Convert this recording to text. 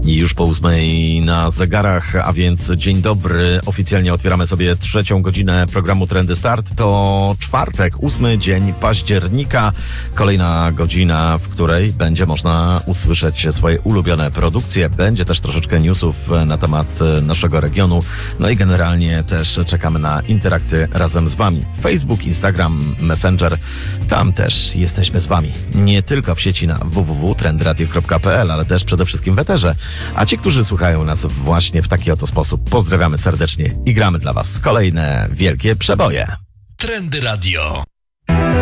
Już po 8 na zegarach, a więc dzień dobry. Oficjalnie otwieramy sobie 3. godzinę programu Trendy Start. To czwartek, 8 dzień października. Kolejna godzina, w której będzie można usłyszeć swoje ulubione produkcje. Będzie też troszeczkę newsów na temat naszego regionu. No i generalnie też czekamy na interakcję razem z Wami. Facebook, Instagram, Messenger. Tam też jesteśmy z Wami. Nie tylko w sieci na www.trendradio.pl, ale też przede wszystkim w eterze. A ci, którzy słuchają nas właśnie w taki oto sposób, pozdrawiamy serdecznie i gramy dla Was kolejne wielkie przeboje. Trendy Radio.